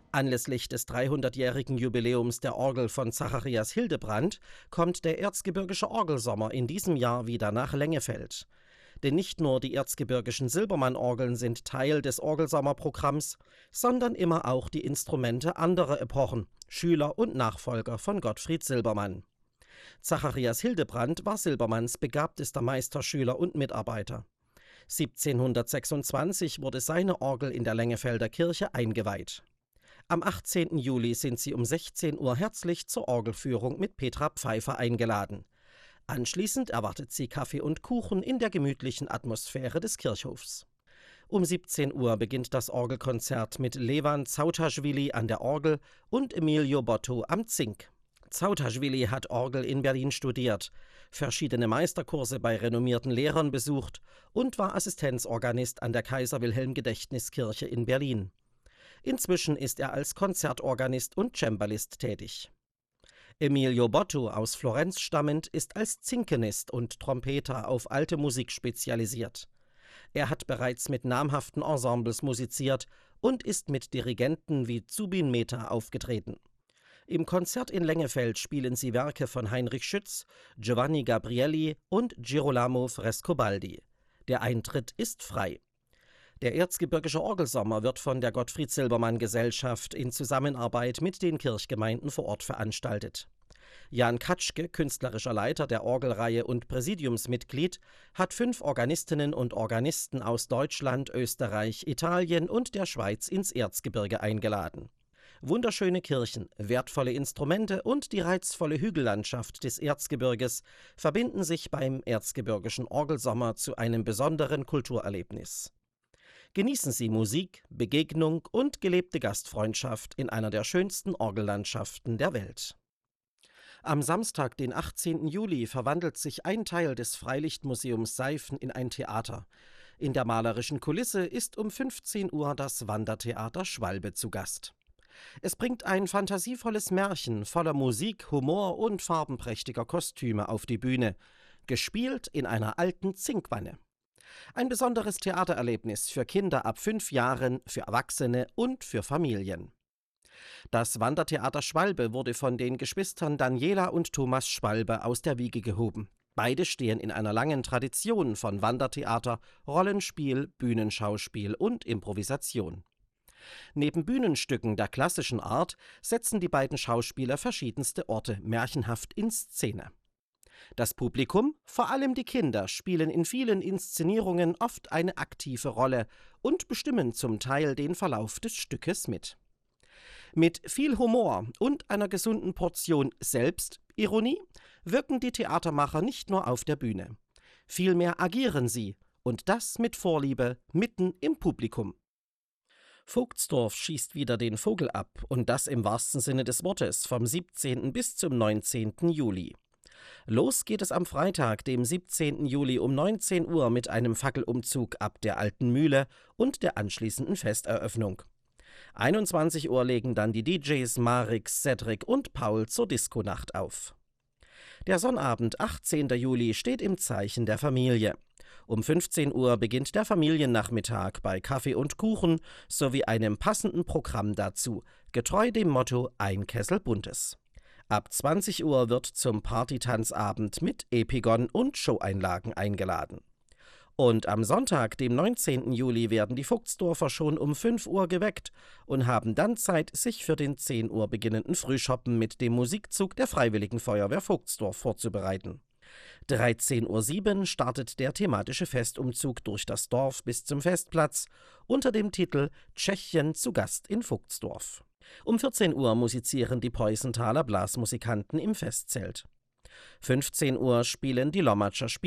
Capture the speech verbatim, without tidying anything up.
Anlässlich des dreihundertjährigen Jubiläums der Orgel von Zacharias Hildebrandt kommt der Erzgebirgische Orgelsommer in diesem Jahr wieder nach Lengefeld. Denn nicht nur die erzgebirgischen Silbermann-Orgeln sind Teil des Orgelsommerprogramms, sondern immer auch die Instrumente anderer Epochen, Schüler und Nachfolger von Gottfried Silbermann. Zacharias Hildebrandt war Silbermanns begabtester Meisterschüler und Mitarbeiter. siebzehnhundertsechsundzwanzig wurde seine Orgel in der Lengefelder Kirche eingeweiht. Am achtzehnten Juli sind Sie um sechzehn Uhr herzlich zur Orgelführung mit Petra Pfeiffer eingeladen. Anschließend erwartet Sie Kaffee und Kuchen in der gemütlichen Atmosphäre des Kirchhofs. Um siebzehn Uhr beginnt das Orgelkonzert mit Levan Zautaschwili an der Orgel und Emilio Botto am Zink. Zautaschwili hat Orgel in Berlin studiert, verschiedene Meisterkurse bei renommierten Lehrern besucht und war Assistenzorganist an der Kaiser-Wilhelm-Gedächtniskirche in Berlin. Inzwischen ist er als Konzertorganist und Cembalist tätig. Emilio Botto, aus Florenz stammend, ist als Zinkenist und Trompeter auf alte Musik spezialisiert. Er hat bereits mit namhaften Ensembles musiziert und ist mit Dirigenten wie Zubin Mehta aufgetreten. Im Konzert in Lengefeld spielen sie Werke von Heinrich Schütz, Giovanni Gabrieli und Girolamo Frescobaldi. Der Eintritt ist frei. Der Erzgebirgische Orgelsommer wird von der Gottfried Silbermann Gesellschaft in Zusammenarbeit mit den Kirchgemeinden vor Ort veranstaltet. Jan Katschke, künstlerischer Leiter der Orgelreihe und Präsidiumsmitglied, hat fünf Organistinnen und Organisten aus Deutschland, Österreich, Italien und der Schweiz ins Erzgebirge eingeladen. Wunderschöne Kirchen, wertvolle Instrumente und die reizvolle Hügellandschaft des Erzgebirges verbinden sich beim Erzgebirgischen Orgelsommer zu einem besonderen Kulturerlebnis. Genießen Sie Musik, Begegnung und gelebte Gastfreundschaft in einer der schönsten Orgellandschaften der Welt. Am Samstag, den achtzehnten Juli, verwandelt sich ein Teil des Freilichtmuseums Seifen in ein Theater. In der malerischen Kulisse ist um fünfzehn Uhr das Wandertheater Schwalbe zu Gast. Es bringt ein fantasievolles Märchen voller Musik, Humor und farbenprächtiger Kostüme auf die Bühne, gespielt in einer alten Zinkwanne. Ein besonderes Theatererlebnis für Kinder ab fünf Jahren, für Erwachsene und für Familien. Das Wandertheater Schwalbe wurde von den Geschwistern Daniela und Thomas Schwalbe aus der Wiege gehoben. Beide stehen in einer langen Tradition von Wandertheater, Rollenspiel, Bühnenschauspiel und Improvisation. Neben Bühnenstücken der klassischen Art setzen die beiden Schauspieler verschiedenste Orte märchenhaft in Szene. Das Publikum, vor allem die Kinder, spielen in vielen Inszenierungen oft eine aktive Rolle und bestimmen zum Teil den Verlauf des Stückes mit. Mit viel Humor und einer gesunden Portion Selbstironie wirken die Theatermacher nicht nur auf der Bühne. Vielmehr agieren sie, und das mit Vorliebe, mitten im Publikum. Vogtsdorf schießt wieder den Vogel ab, und das im wahrsten Sinne des Wortes, vom siebzehnten bis zum neunzehnten Juli. Los geht es am Freitag, dem siebzehnten Juli um neunzehn Uhr mit einem Fackelumzug ab der Alten Mühle und der anschließenden Festeröffnung. einundzwanzig Uhr legen dann die D Js Marix, Cedric und Paul zur Diskonacht auf. Der Sonnabend, achtzehnten Juli, steht im Zeichen der Familie. Um fünfzehn Uhr beginnt der Familiennachmittag bei Kaffee und Kuchen sowie einem passenden Programm dazu, getreu dem Motto Ein Kessel Buntes. Ab zwanzig Uhr wird zum Partytanzabend mit Epigon und Showeinlagen eingeladen. Und am Sonntag, dem neunzehnten Juli, werden die Vogtsdorfer schon um fünf Uhr geweckt und haben dann Zeit, sich für den zehn Uhr beginnenden Frühschoppen mit dem Musikzug der Freiwilligen Feuerwehr Vogtsdorf vorzubereiten. dreizehn Uhr sieben startet der thematische Festumzug durch das Dorf bis zum Festplatz unter dem Titel Tschechien zu Gast in Vogtsdorf. Um vierzehn Uhr musizieren die Preußenthaler Blasmusikanten im Festzelt. fünfzehn Uhr spielen die Lommatscher Spiel